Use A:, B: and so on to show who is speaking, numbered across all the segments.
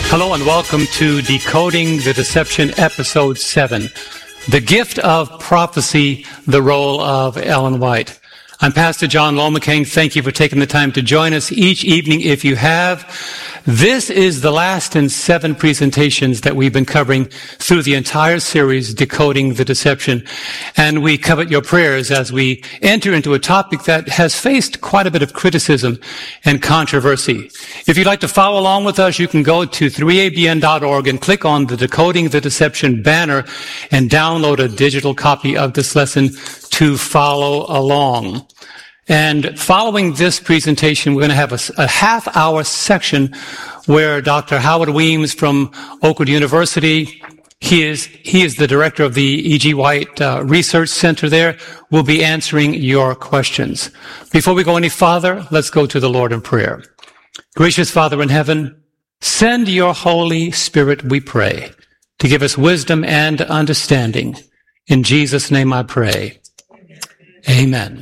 A: Hello and welcome to Decoding the Deception, Episode 7, The Gift of Prophecy, the Role of Ellen White. I'm Pastor John Lomaking. Thank you for taking the time to join us each evening if you have. This is the last in 7 presentations that we've been covering through the entire series, Decoding the Deception. And we covet your prayers as we enter into a topic that has faced quite a bit of criticism and controversy. If you'd like to follow along with us, you can go to 3abn.org and click on the Decoding the Deception banner and download a digital copy of this lesson to follow along. And following this presentation, we're going to have a half-hour section where Dr. Howard Weems from Oakwood University, he is the director of the E.G. White Research Center there, will be answering your questions. Before we go any farther, let's go to the Lord in prayer. Gracious Father in heaven, send your Holy Spirit, we pray, to give us wisdom and understanding. In Jesus' name I pray. Amen.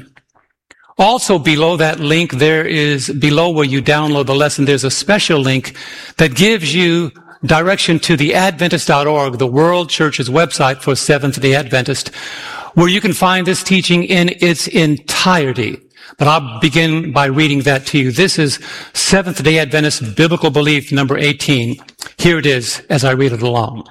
A: Also below that link, below where you download the lesson, there's a special link that gives you direction to the Adventist.org, the World Church's website for Seventh-day Adventist, where you can find this teaching in its entirety. But I'll begin by reading that to you. This is Seventh-day Adventist Biblical Belief number 18. Here it is as I read it along.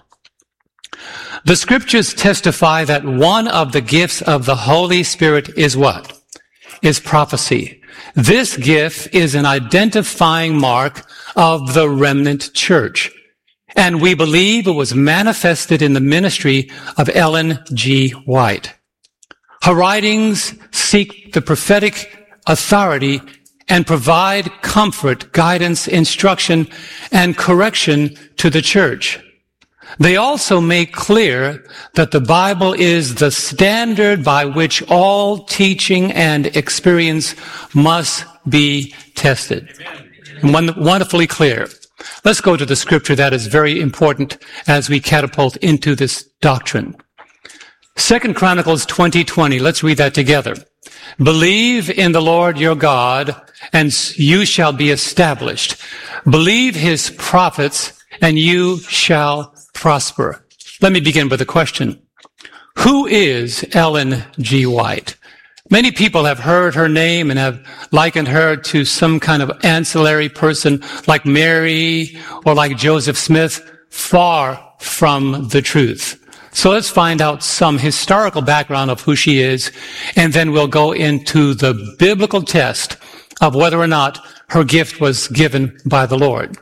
A: The scriptures testify that one of the gifts of the Holy Spirit is what? Is prophecy. This gift is an identifying mark of the remnant church. And we believe it was manifested in the ministry of Ellen G. White. Her writings seek the prophetic authority and provide comfort, guidance, instruction, and correction to the church. They also make clear that the Bible is the standard by which all teaching and experience must be tested. And wonderfully clear. Let's go to the scripture that is very important as we catapult into this doctrine. 2 Chronicles 20:20. Let's read that together. Believe in the Lord your God, and you shall be established. Believe his prophets, and you shall prosper. Let me begin with a question. Who is Ellen G. White? Many people have heard her name and have likened her to some kind of ancillary person like Mary or like Joseph Smith, far from the truth. So let's find out some historical background of who she is, and then we'll go into the biblical test of whether or not her gift was given by the Lord.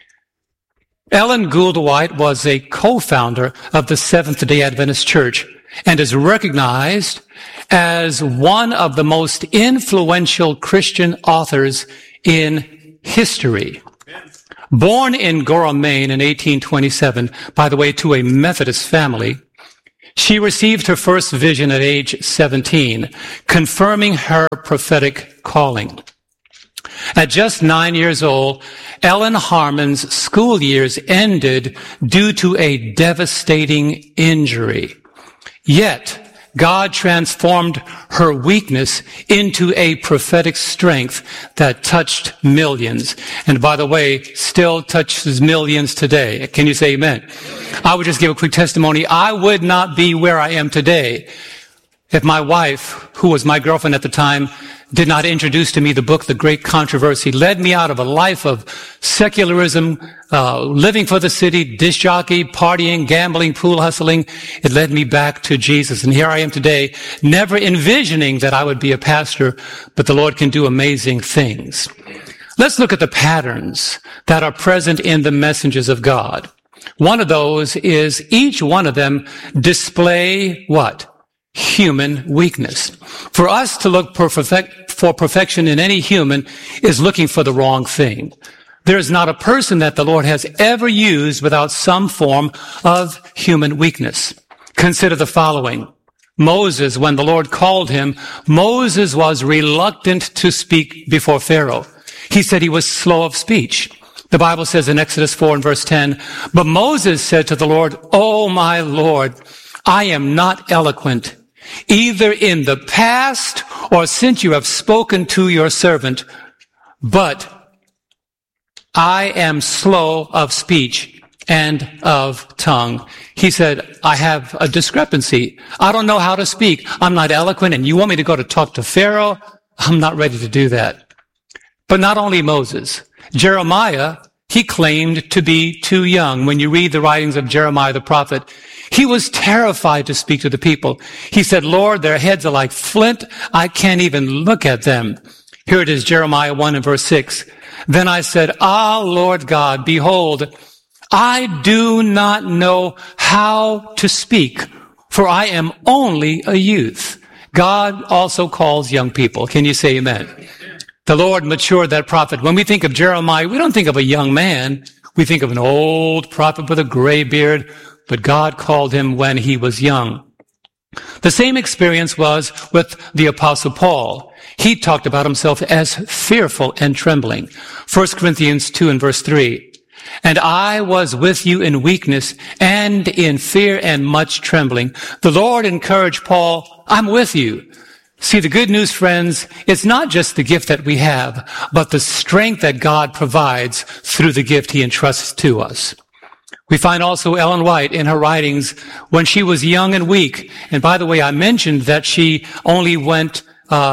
A: Ellen Gould White was a co-founder of the Seventh-day Adventist Church and is recognized as one of the most influential Christian authors in history. Born in Gorham, Maine in 1827, by the way, to a Methodist family, she received her first vision at age 17, confirming her prophetic calling. At just 9 years old, Ellen Harmon's school years ended due to a devastating injury. Yet, God transformed her weakness into a prophetic strength that touched millions. And by the way, still touches millions today. Can you say amen? I would just give a quick testimony. I would not be where I am today if my wife, who was my girlfriend at the time, did not introduce to me the book, The Great Controversy, led me out of a life of secularism, living for the city, disc jockey, partying, gambling, pool hustling. It led me back to Jesus. And here I am today, never envisioning that I would be a pastor, but the Lord can do amazing things. Let's look at the patterns that are present in the messengers of God. One of those is each one of them display what? Human weakness. For us to look for perfection in any human is looking for the wrong thing. There is not a person that the Lord has ever used without some form of human weakness. Consider the following. Moses, when the Lord called him, Moses was reluctant to speak before Pharaoh. He said he was slow of speech. The Bible says in Exodus 4 and verse 10, but Moses said to the Lord, "Oh, my Lord, I am not eloquent, either in the past or since you have spoken to your servant, but I am slow of speech and of tongue. He said, I have a discrepancy. I don't know how to speak. I'm not eloquent, and you want me to go to talk to Pharaoh? I'm not ready to do that. But not only Moses. Jeremiah, he claimed to be too young. When you read the writings of Jeremiah the prophet, he was terrified to speak to the people. He said, Lord, their heads are like flint. I can't even look at them. Here it is, Jeremiah 1 and verse 6. Then I said, Lord God, behold, I do not know how to speak, for I am only a youth. God also calls young people. Can you say amen? The Lord matured that prophet. When we think of Jeremiah, we don't think of a young man. We think of an old prophet with a gray beard, but God called him when he was young. The same experience was with the Apostle Paul. He talked about himself as fearful and trembling. 1 Corinthians 2 and verse 3. And I was with you in weakness and in fear and much trembling. The Lord encouraged Paul, I'm with you. See, the good news, friends, it's not just the gift that we have, but the strength that God provides through the gift he entrusts to us. We find also Ellen White in her writings when she was young and weak. And by the way, I mentioned that she only went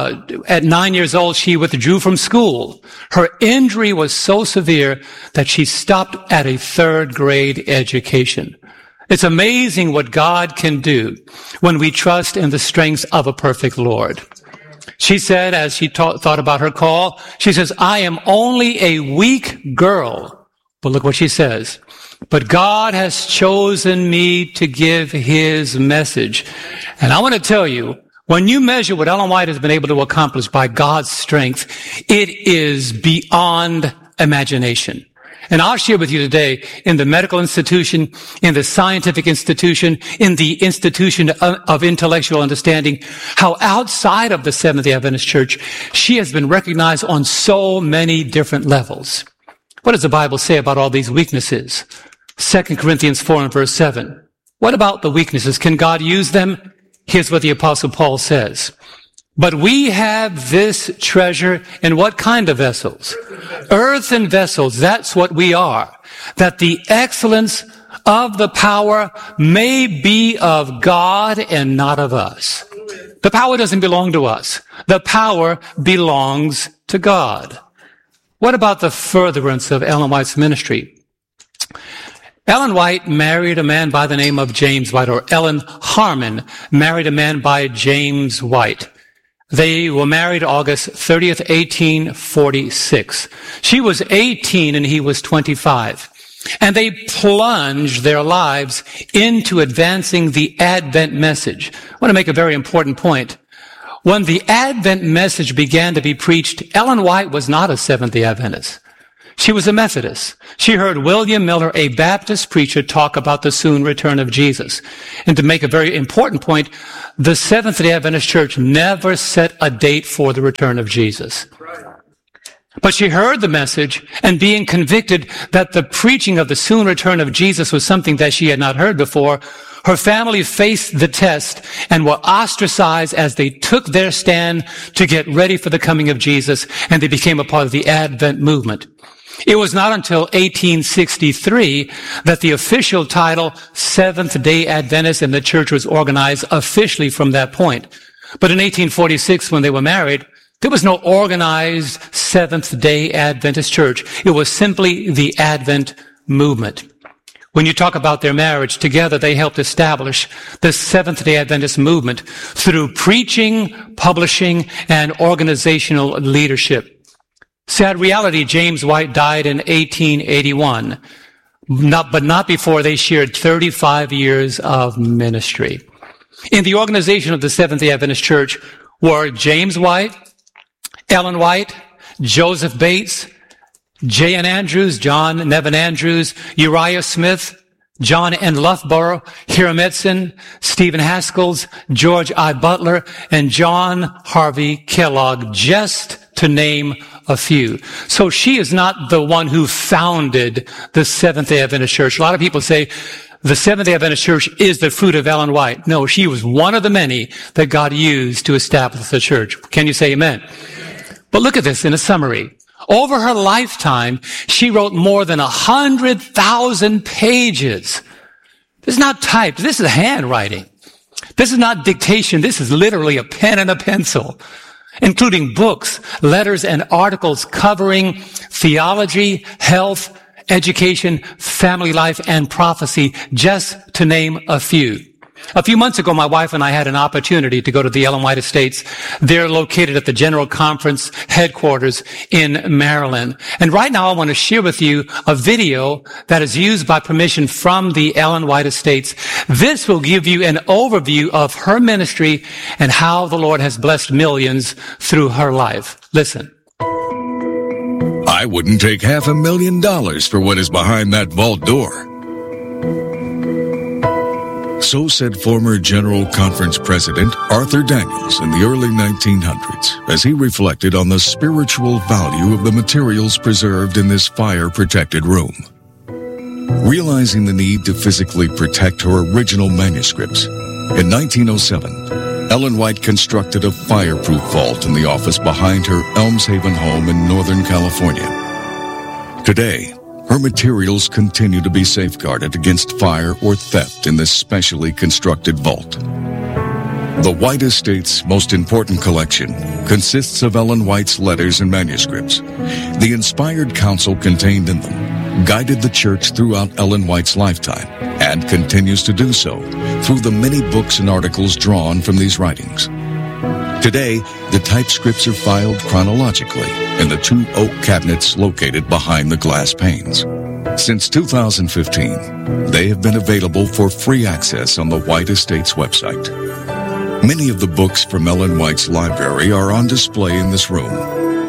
A: at 9 years old, she withdrew from school. Her injury was so severe that she stopped at a third grade education. It's amazing what God can do when we trust in the strength of a perfect Lord. She said, as she thought about her call, she says, I am only a weak girl. But look what she says. But God has chosen me to give his message. And I want to tell you, when you measure what Ellen White has been able to accomplish by God's strength, it is beyond imagination. And I'll share with you today, in the medical institution, in the scientific institution, in the institution of intellectual understanding, how outside of the Seventh-day Adventist Church, she has been recognized on so many different levels. What does the Bible say about all these weaknesses? 2 Corinthians 4 and verse 7. What about the weaknesses? Can God use them? Here's what the Apostle Paul says. But we have this treasure in what kind of vessels? Earthen vessels. That's what we are. That the excellence of the power may be of God and not of us. The power doesn't belong to us. The power belongs to God. What about the furtherance of Ellen White's ministry? Ellen White married a man by the name of James White, or Ellen Harmon married a man by James White. They were married August 30th, 1846. She was 18 and he was 25. And they plunged their lives into advancing the Advent message. I want to make a very important point. When the Advent message began to be preached, Ellen White was not a Seventh-day Adventist. She was a Methodist. She heard William Miller, a Baptist preacher, talk about the soon return of Jesus. And to make a very important point, the Seventh-day Adventist Church never set a date for the return of Jesus. But she heard the message, and being convicted that the preaching of the soon return of Jesus was something that she had not heard before, her family faced the test and were ostracized as they took their stand to get ready for the coming of Jesus, and they became a part of the Advent movement. It was not until 1863 that the official title Seventh-day Adventist in the church was organized officially from that point. But in 1846, when they were married, there was no organized Seventh-day Adventist church. It was simply the Advent movement. When you talk about their marriage, together they helped establish the Seventh-day Adventist movement through preaching, publishing, and organizational leadership. Sad reality, James White died in 1881, but not before they shared 35 years of ministry. In the organization of the Seventh-day Adventist Church were James White, Ellen White, Joseph Bates, J.N. Andrews, John Nevin Andrews, Uriah Smith, John N. Loughborough, Hiram Edson, Stephen Haskell, George I. Butler, and John Harvey Kellogg, just to name a few. So she is not the one who founded the Seventh-day Adventist Church. A lot of people say the Seventh-day Adventist Church is the fruit of Ellen White. No, she was one of the many that God used to establish the church. Can you say amen? But look at this in a summary. Over her lifetime, she wrote more than 100,000 pages. This is not typed. This is handwriting. This is not dictation. This is literally a pen and a pencil, including books, letters, and articles covering theology, health, education, family life, and prophecy, just to name a few. A few months ago, my wife and I had an opportunity to go to the Ellen White Estates. They're located at the General Conference headquarters in Maryland. And right now, I want to share with you a video that is used by permission from the Ellen White Estates. This will give you an overview of her ministry and how the Lord has blessed millions through her life. Listen.
B: I wouldn't take $500,000 for what is behind that vault door. So said former General Conference President Arthur Daniels in the early 1900s as he reflected on the spiritual value of the materials preserved in this fire-protected room. Realizing the need to physically protect her original manuscripts, in 1907, Ellen White constructed a fireproof vault in the office behind her Elms Haven home in Northern California. Today, her materials continue to be safeguarded against fire or theft in this specially constructed vault. The White Estate's most important collection consists of Ellen White's letters and manuscripts. The inspired counsel contained in them guided the church throughout Ellen White's lifetime and continues to do so through the many books and articles drawn from these writings. Today, the typescripts are filed chronologically in the 2 oak cabinets located behind the glass panes. Since 2015, they have been available for free access on the White Estates website. Many of the books from Ellen White's library are on display in this room,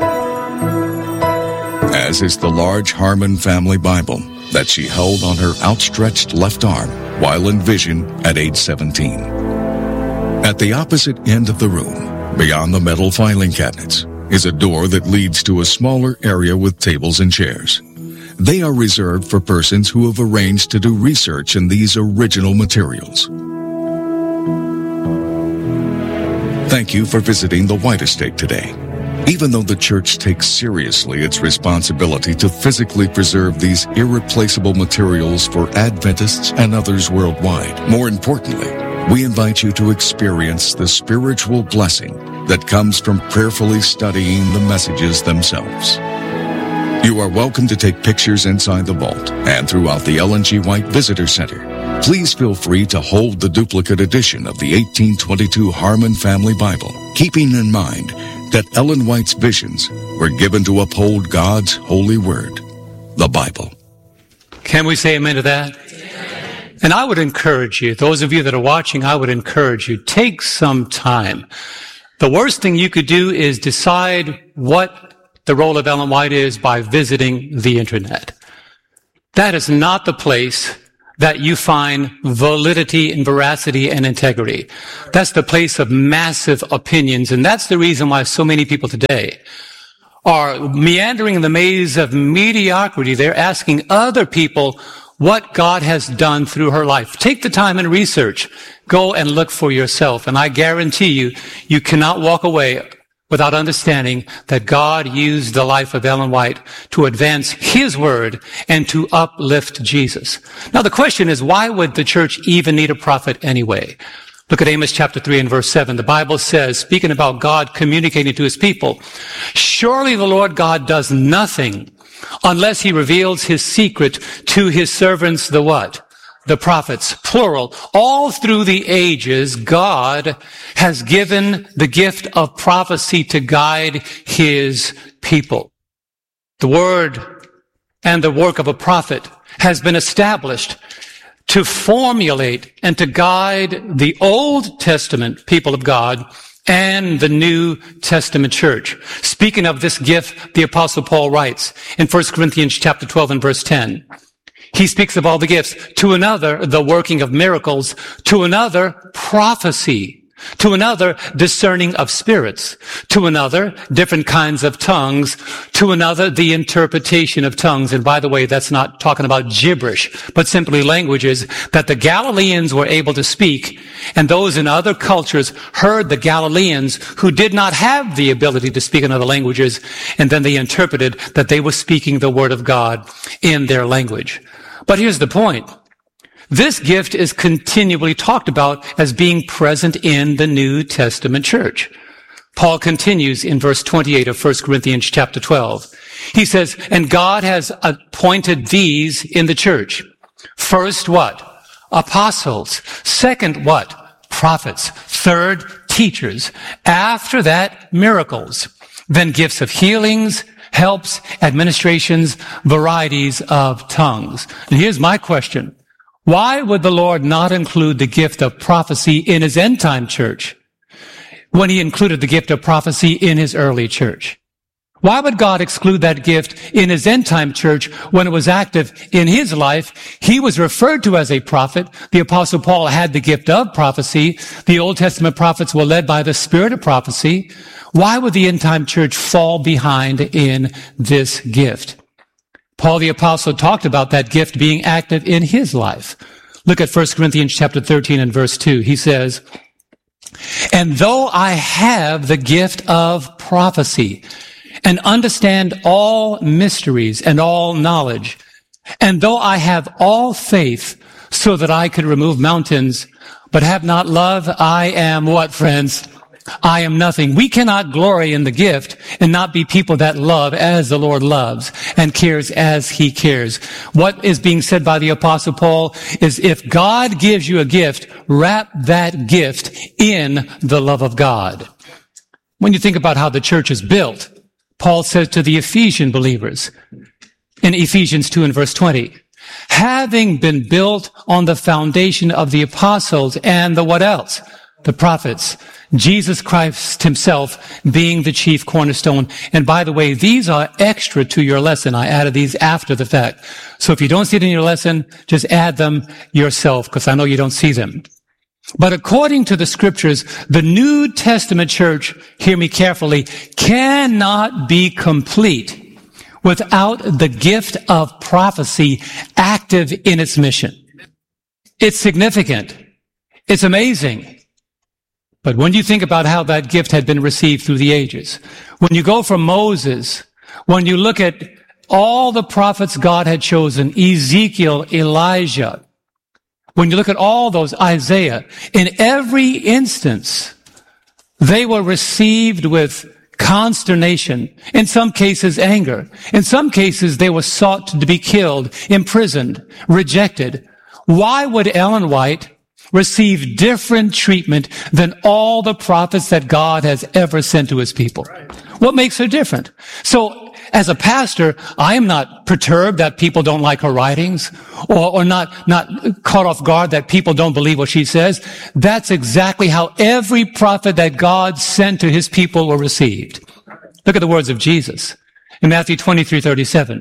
B: as is the large Harmon Family Bible that she held on her outstretched left arm while in vision at age 17. At the opposite end of the room, beyond the metal filing cabinets, is a door that leads to a smaller area with tables and chairs. They are reserved for persons who have arranged to do research in these original materials. Thank you for visiting the White Estate today. Even though the church takes seriously its responsibility to physically preserve these irreplaceable materials for Adventists and others worldwide, more importantly, we invite you to experience the spiritual blessing that comes from prayerfully studying the messages themselves. You are welcome to take pictures inside the vault and throughout the Ellen G. White Visitor Center. Please feel free to hold the duplicate edition of the 1822 Harmon Family Bible, keeping in mind that Ellen White's visions were given to uphold God's holy word, the Bible.
A: Can we say amen to that? And I would encourage you, those of you that are watching, I would encourage you, take some time. The worst thing you could do is decide what the role of Ellen White is by visiting the internet. That is not the place that you find validity and veracity and integrity. That's the place of massive opinions, and that's the reason why so many people today are meandering in the maze of mediocrity. They're asking other people what God has done through her life. Take the time and research. Go and look for yourself. And I guarantee you, you cannot walk away without understanding that God used the life of Ellen White to advance His word and to uplift Jesus. Now the question is, why would the church even need a prophet anyway? Look at Amos chapter 3 and verse 7. The Bible says, speaking about God communicating to His people, surely the Lord God does nothing unless He reveals His secret to His servants, the what? The prophets, plural. All through the ages, God has given the gift of prophecy to guide His people. The word and the work of a prophet has been established to formulate and to guide the Old Testament people of God and the New Testament church. Speaking of this gift, the Apostle Paul writes in 1 Corinthians chapter 12 and verse 10, he speaks of all the gifts. To another, the working of miracles. To another, prophecy. To another, discerning of spirits. To another, different kinds of tongues. To another, the interpretation of tongues. And by the way, that's not talking about gibberish, but simply languages that the Galileans were able to speak. And those in other cultures heard the Galileans who did not have the ability to speak in other languages. And then they interpreted that they were speaking the word of God in their language. But here's the point. This gift is continually talked about as being present in the New Testament church. Paul continues in verse 28 of 1 Corinthians chapter 12. He says, and God has appointed these in the church. First, what? Apostles. Second, what? Prophets. Third, teachers. After that, miracles. Then gifts of healings, helps, administrations, varieties of tongues. And here's my question. Why would the Lord not include the gift of prophecy in his end-time church when he included the gift of prophecy in his early church? Why would God exclude that gift in his end-time church when it was active in his life? He was referred to as a prophet. The Apostle Paul had the gift of prophecy. The Old Testament prophets were led by the spirit of prophecy. Why would the end-time church fall behind in this gift? Paul the Apostle talked about that gift being active in his life. Look at 1 Corinthians chapter 13 and verse 2. He says, and though I have the gift of prophecy and understand all mysteries and all knowledge, and though I have all faith so that I could remove mountains, but have not love, I am what, friends? I am nothing. We cannot glory in the gift and not be people that love as the Lord loves and cares as he cares. What is being said by the Apostle Paul is if God gives you a gift, wrap that gift in the love of God. When you think about how the church is built, Paul says to the Ephesian believers in Ephesians 2 and verse 20, having been built on the foundation of the apostles and the what else? The prophets. Jesus Christ himself being the chief cornerstone. And by the way, these are extra to your lesson. I added these after the fact. So if you don't see it in your lesson, just add them yourself, because I know you don't see them. But according to the scriptures, the New Testament church, hear me carefully, cannot be complete without the gift of prophecy active in its mission. It's significant. It's amazing. But when you think about how that gift had been received through the ages, when you go from Moses, when you look at all the prophets God had chosen, Ezekiel, Elijah, when you look at all those, Isaiah, in every instance, they were received with consternation, in some cases anger. In some cases, they were sought to be killed, imprisoned, rejected. Why would Ellen White receive different treatment than all the prophets that God has ever sent to his people? What makes her different? So, as a pastor, I am not perturbed that people don't like her writings or not caught off guard that people don't believe what she says. That's exactly how every prophet that God sent to his people were received. Look at the words of Jesus in Matthew 23:37.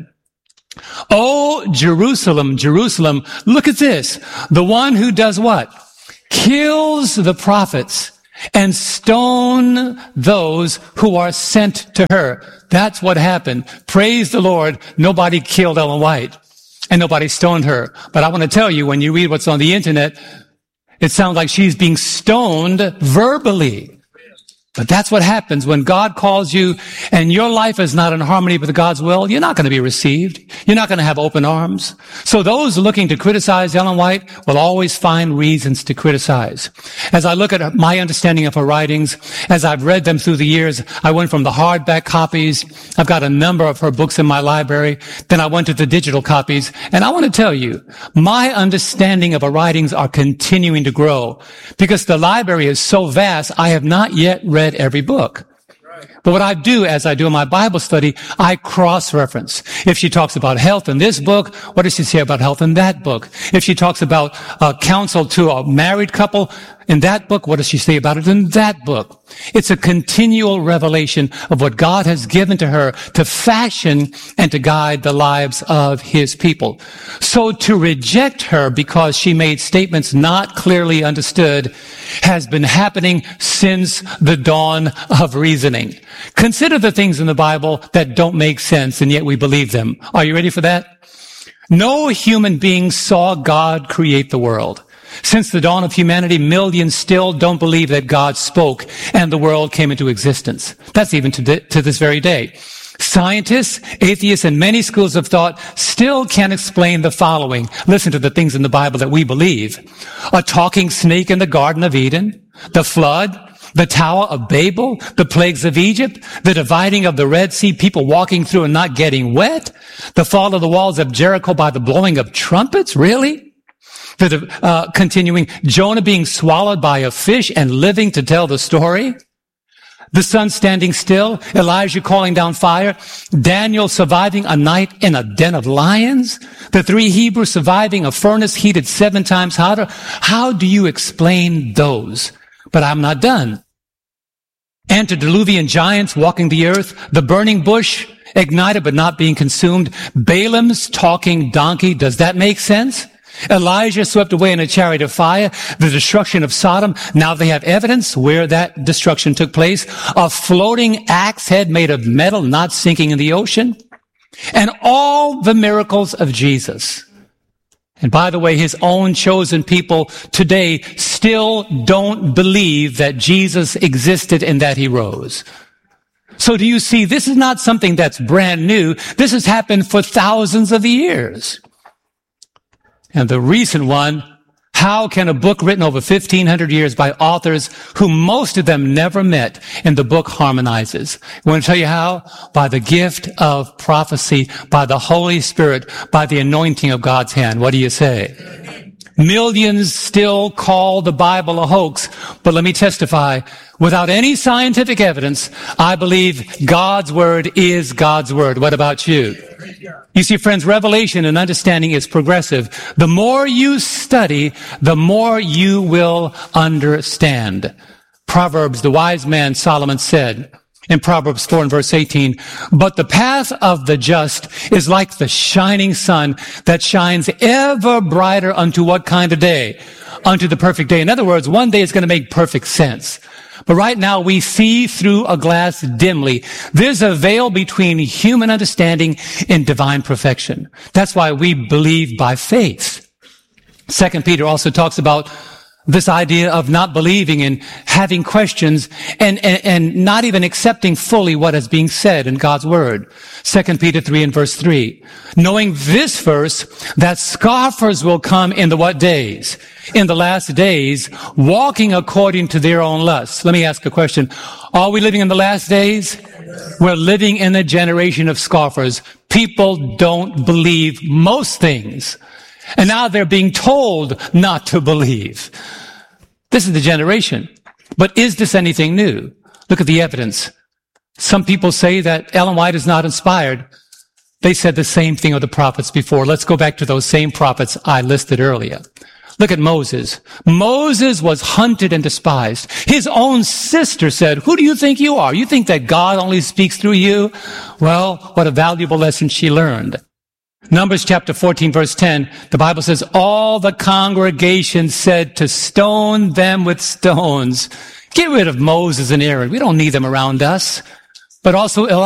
A: Oh, Jerusalem, Jerusalem, look at this. The one who does what? Kills the prophets and stone those who are sent to her. That's what happened. Praise the Lord. Nobody killed Ellen White and nobody stoned her. But I want to tell you, when you read what's on the internet, it sounds like she's being stoned verbally. But that's what happens when God calls you and your life is not in harmony with God's will. You're not going to be received. You're not going to have open arms. So those looking to criticize Ellen White will always find reasons to criticize. As I look at my understanding of her writings, as I've read them through the years, I went from the hardback copies. I've got a number of her books in my library. Then I went to the digital copies. And I want to tell you, my understanding of her writings are continuing to grow because the library is so vast. I have not yet read every book. But what I do as I do in my Bible study, I cross-reference. If she talks about health in this book, what does she say about health in that book? If she talks about counsel to a married couple, in that book? What does she say about it in that book? It's a continual revelation of what God has given to her to fashion and to guide the lives of his people. So to reject her because she made statements not clearly understood has been happening since the dawn of reasoning. Consider the things in the Bible that don't make sense, and yet we believe them. Are you ready for that? No human being saw God create the world. Since the dawn of humanity, millions still don't believe that God spoke and the world came into existence. That's even to this very day. Scientists, atheists, and many schools of thought still can't explain the following. Listen to the things in the Bible that we believe. A talking snake in the Garden of Eden, the flood, the Tower of Babel, the plagues of Egypt, the dividing of the Red Sea, people walking through and not getting wet, the fall of the walls of Jericho by the blowing of trumpets. Really? Continuing, Jonah being swallowed by a fish and living to tell the story. The sun standing still, Elijah calling down fire, Daniel surviving a night in a den of lions, the 3 Hebrews surviving a furnace heated 7 times hotter. How do you explain those? But I'm not done. Antediluvian giants walking the earth, the burning bush ignited but not being consumed, Balaam's talking donkey. Does that make sense? Elijah swept away in a chariot of fire, the destruction of Sodom. Now they have evidence where that destruction took place. A floating axe head made of metal not sinking in the ocean. And all the miracles of Jesus. And by the way, his own chosen people today still don't believe that Jesus existed and that he rose. So do you see, this is not something that's brand new. This has happened for thousands of years. And the recent one, how can a book written over 1,500 years by authors who most of them never met in the book harmonizes? I want to tell you how? By the gift of prophecy, by the Holy Spirit, by the anointing of God's hand. What do you say? Millions still call the Bible a hoax, but let me testify, without any scientific evidence, I believe God's word is God's word. What about you? You see, friends, revelation and understanding is progressive. The more you study, the more you will understand. Proverbs, the wise man Solomon said in Proverbs 4 and verse 18, but the path of the just is like the shining sun that shines ever brighter unto what kind of day? Unto the perfect day. In other words, one day is going to make perfect sense. But right now we see through a glass dimly. There's a veil between human understanding and divine perfection. That's why we believe by faith. 2 Peter also talks about this idea of not believing and having questions and not even accepting fully what is being said in God's word. 2 Peter 3 and verse 3. Knowing this verse, that scoffers will come in the what days? In the last days, walking according to their own lusts. Let me ask a question. Are we living in the last days? We're living in a generation of scoffers. People don't believe most things. And now they're being told not to believe. This is the generation. But is this anything new? Look at the evidence. Some people say that Ellen White is not inspired. They said the same thing of the prophets before. Let's go back to those same prophets I listed earlier. Look at Moses. Moses was hunted and despised. His own sister said, who do you think you are? You think that God only speaks through you? Well, what a valuable lesson she learned. Numbers chapter 14 verse 10, the Bible says, all the congregation said to stone them with stones. Get rid of Moses and Aaron. We don't need them around us. But also